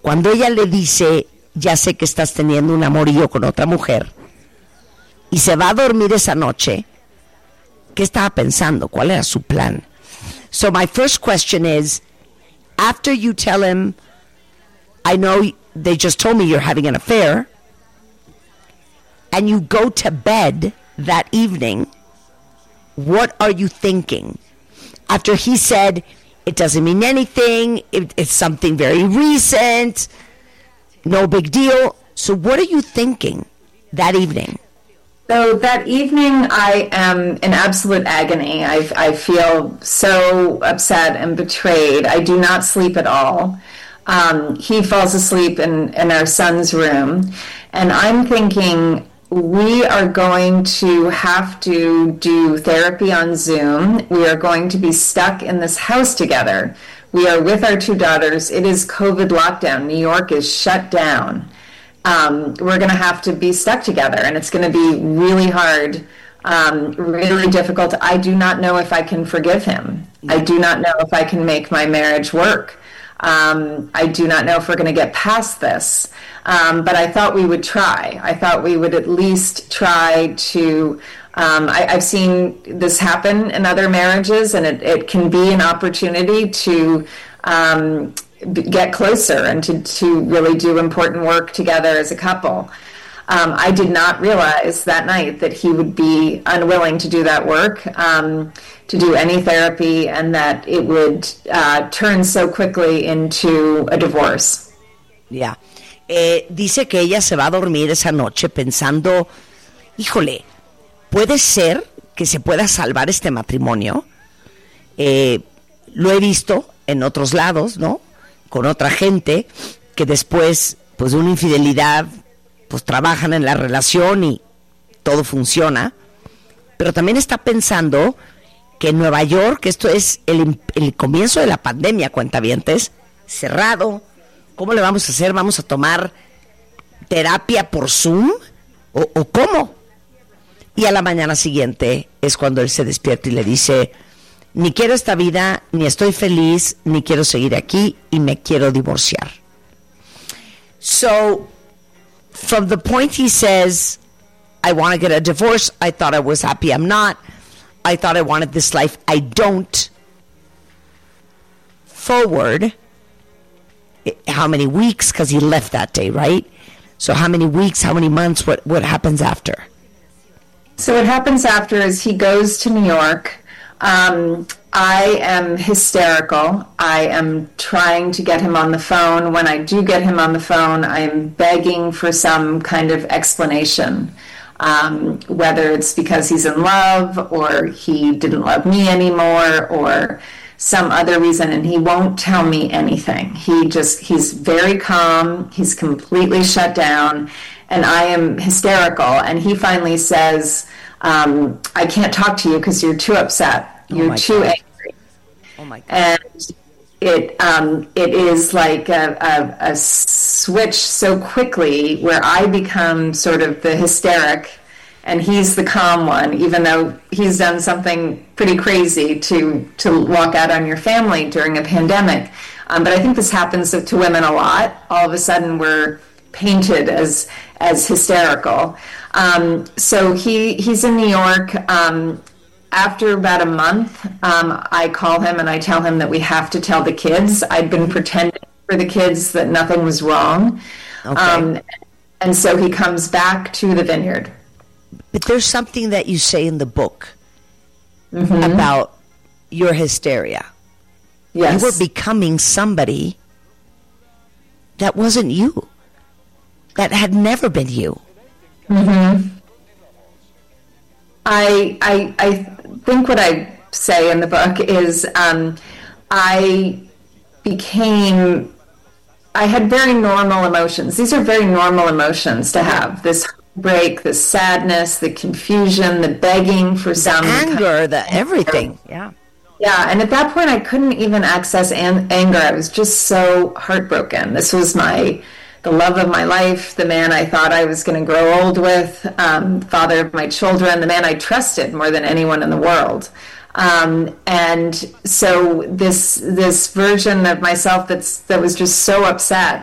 cuando ella le dice, ya sé que estás teniendo un amorío con otra mujer, y se va a dormir esa noche, ¿qué estaba pensando? ¿Cuál era su plan? So my first question is, after you tell him, I know they just told me you're having an affair, and you go to bed that evening, what are you thinking? After he said, it doesn't mean anything, it's something very recent, no big deal. So what are you thinking that evening? So that evening, I am in absolute agony. I feel so upset and betrayed. I do not sleep at all. He falls asleep in our son's room, and I'm thinking, we are going to have to do therapy on Zoom. We are going to be stuck in this house together. We are with our two daughters. It is COVID lockdown. New York is shut down. We're going to have to be stuck together, and it's going to be really hard, really difficult. I do not know if I can forgive him. I do not know if I can make my marriage work. I do not know if we're going to get past this. But I thought we would try. I thought we would at least try to, I've seen this happen in other marriages, and it can be an opportunity to get closer and to really do important work together as a couple. I did not realize that night that he would be unwilling to do that work, to do any therapy, and that it would turn so quickly into a divorce. Yeah. Dice que ella se va a dormir esa noche pensando, híjole, ¿puede ser que se pueda salvar este matrimonio? Lo he visto en otros lados, ¿no? Con otra gente que después, pues de una infidelidad, pues trabajan en la relación y todo funciona. Pero también está pensando que en Nueva York, esto es el comienzo de la pandemia, cuentavientes, cerrado. ¿Cómo le vamos a hacer? ¿Vamos a tomar terapia por Zoom? ¿O cómo? Y a la mañana siguiente es cuando él se despierta y le dice, ni quiero esta vida, ni estoy feliz, ni quiero seguir aquí y me quiero divorciar. So, from the point he says, I want to get a divorce, I thought I was happy, I'm not, I thought I wanted this life, I don't, forward, how many weeks, because he left that day, right? So how many weeks, how many months, what happens after? So what happens after is he goes to New York. I am hysterical. I am trying to get him on the phone. When I do get him on the phone, I'm begging for some kind of explanation, whether it's because he's in love or he didn't love me anymore or some other reason, and he won't tell me anything. He's very calm. He's completely shut down, and I am hysterical. And he finally says, I can't talk to you because you're too upset. You're too angry. Oh my God. And it is like a switch so quickly where I become sort of the hysteric and he's the calm one, even though he's done something pretty crazy to walk out on your family during a pandemic. But I think this happens to women a lot. All of a sudden we're painted as hysterical. So he's in New York. After about a month, I call him and I tell him that we have to tell the kids. I'd been pretending for the kids that nothing was wrong. Okay. And so he comes back to the vineyard. But there's something that you say in the book about your hysteria. Yes. You were becoming somebody that wasn't you, that had never been you. I think what I say in the book is I had very normal emotions. These are very normal emotions to have. This break, the sadness, the confusion, the begging for some anger, the everything. Yeah. Yeah, and at that point I couldn't even access anger. I was just so heartbroken. This was the love of my life, the man I thought I was going to grow old with, father of my children, the man I trusted more than anyone in the world. And so this version of myself that was just so upset